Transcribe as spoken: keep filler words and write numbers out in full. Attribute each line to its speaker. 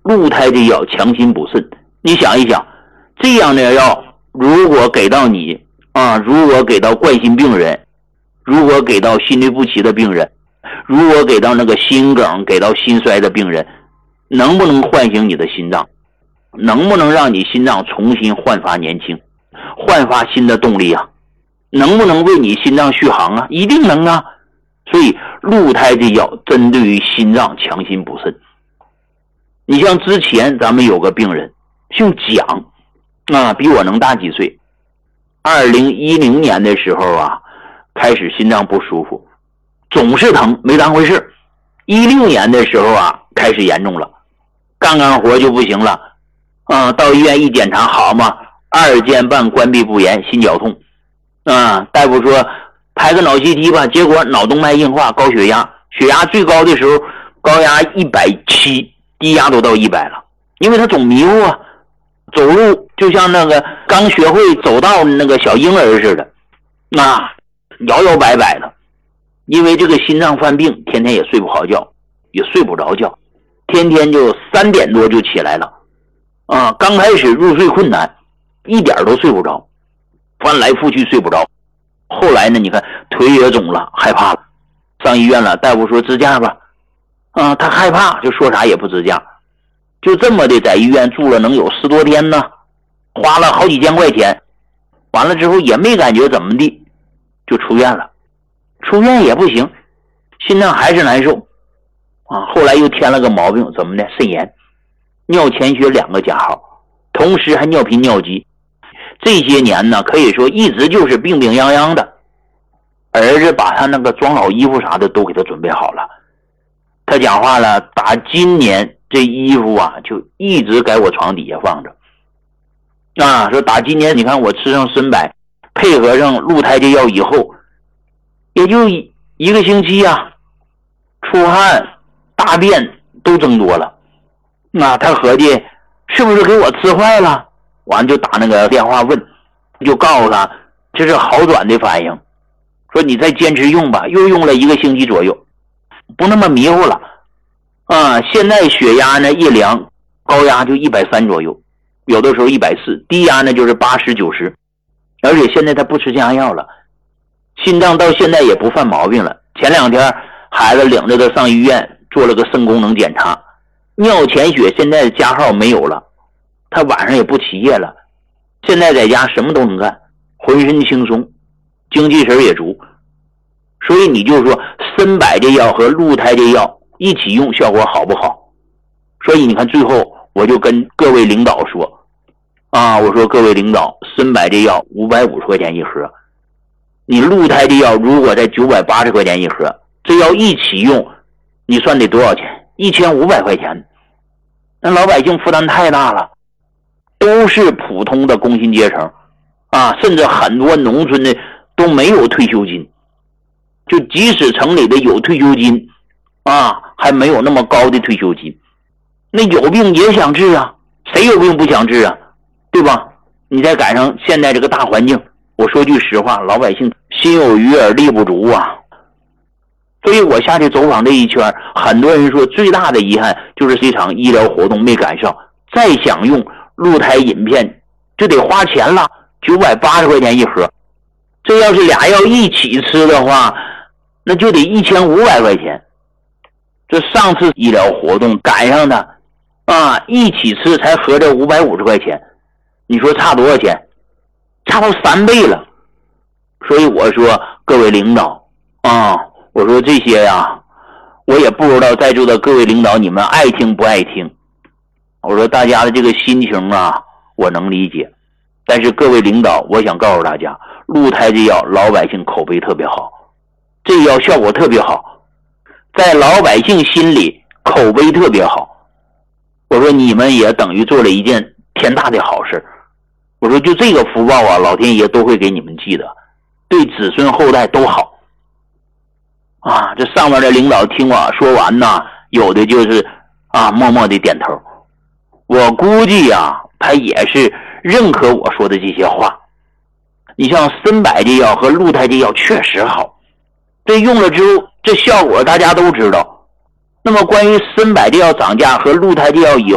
Speaker 1: 鹿胎这药强心补肾。你想一想，这样的药如果给到你啊，如果给到冠心病人，如果给到心律不齐的病人，如果给到那个心梗，给到心衰的病人，能不能唤醒你的心脏？能不能让你心脏重新焕发年轻，焕发新的动力啊？能不能为你心脏续航啊？一定能啊！所以鹿胎这药针对于心脏强心补肾。你像之前咱们有个病人姓蒋啊，比我能大几岁。二零一零年的时候啊，开始心脏不舒服，总是疼，没当回事。一六年的时候啊，开始严重了，干干活就不行了啊，到医院一检查，好嘛，二尖瓣关闭不严，心绞痛啊，大夫说拍个脑 C T 吧，结果脑动脉硬化，高血压，血压最高的时候高压一百七，低压都到一百了，因为他总迷糊啊，走路就像那个刚学会走道那个小婴儿似的，那摇摇摆摆的。因为这个心脏犯病，天天也睡不好觉，也睡不着觉，天天就三点多就起来了啊，刚开始入睡困难，一点都睡不着，翻来覆去睡不着。后来呢，你看腿也肿了，害怕了，上医院了，大夫说支架吧，啊，他害怕，就说啥也不支架，就这么的在医院住了能有十多天呢，花了好几千块钱，完了之后也没感觉怎么地，就出院了。出院也不行，心脏还是难受啊。后来又添了个毛病，怎么的？肾炎，尿前血两个加号，同时还尿频尿急。这些年呢，可以说一直就是病病殃殃的。儿子把他那个装老衣服啥的都给他准备好了。他讲话了，打今年这衣服啊，就一直在我床底下放着。啊，说打今年你看我吃上参柏，配合上鹿胎这药以后，也就一个星期啊，出汗大便都增多了。那他合计是不是给我吃坏了？完就打那个电话问，就告诉他这是好转的反应，说你再坚持用吧。又用了一个星期左右，不那么迷糊了啊。现在血压呢一量，高压就一百三左右，有的时候一百四，低压呢就是八十九十，而且现在他不吃降压药了，心脏到现在也不犯毛病了。前两天孩子领着他上医院做了个肾功能检查，尿前血现在的加号没有了，他晚上也不起夜了，现在在家什么都能干，浑身轻松，精气神也足。所以你就说参柏这药和鹿胎这药一起用效果好不好？所以你看最后我就跟各位领导说啊，我说各位领导，参柏这药五百五十块钱一盒，你鹿胎这药如果在九百八十块钱一盒，这药一起用，你算得多少钱？一千五百块钱。那老百姓负担太大了，都是普通的工薪阶层啊，甚至很多农村的都没有退休金，就即使城里的有退休金啊，还没有那么高的退休金。那有病也想治啊，谁有病不想治啊，对吧？你再赶上现在这个大环境，我说句实话，老百姓心有余而力不足啊。所以我下去走访这一圈，很多人说最大的遗憾就是这场医疗活动没赶上，再想用鹿胎饮片就得花钱了，九百八十块钱一盒。这要是俩药一起吃的话，那就得一千五百块钱。这上次医疗活动赶上的啊，一起吃才合着五百五十块钱，你说差多少钱？差到三倍了。所以我说各位领导啊，我说这些呀，我也不知道在座的各位领导你们爱听不爱听。我说大家的这个心情啊，我能理解。但是各位领导，我想告诉大家，鹿胎这药老百姓口碑特别好，这药效果特别好，在老百姓心里口碑特别好。我说你们也等于做了一件天大的好事。我说就这个福报啊，老天爷都会给你们记得，对子孙后代都好啊。这上面的领导听我说完呢，有的就是啊默默的点头。我估计啊，他也是认可我说的这些话。你像参柏这药和鹿胎这药确实好，这用了之后这效果大家都知道。那么关于参柏这药涨价和鹿胎这药以